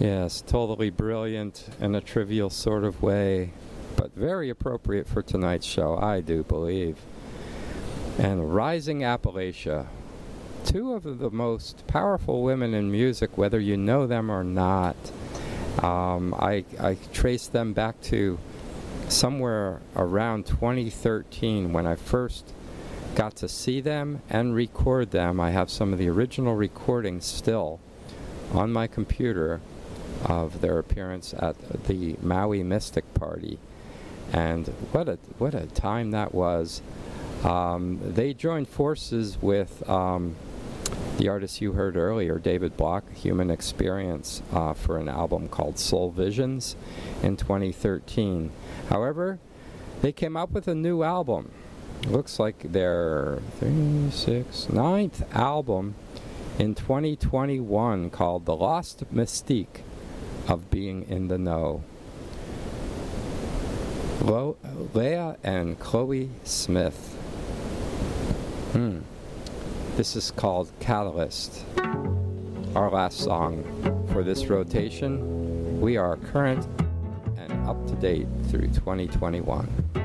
Yes, totally brilliant in a trivial sort of way, but very appropriate for tonight's show, I do believe. And Rising Appalachia, two of the most powerful women in music, whether you know them or not. I trace them back to somewhere around 2013 when I first got to see them and record them. I have some of the original recordings still on my computer of their appearance at the Maui Mystic Party. And what a time that was. They joined forces with the artist you heard earlier, David Block, Human Experience, for an album called Soul Visions in 2013. However, they came up with a new album. Looks like their ninth album in 2021 called The Lost Mystique of Being in the Know. Leah and Chloe Smith. This is called Catalyst. Our last song for this rotation. We are current and up to date through 2021.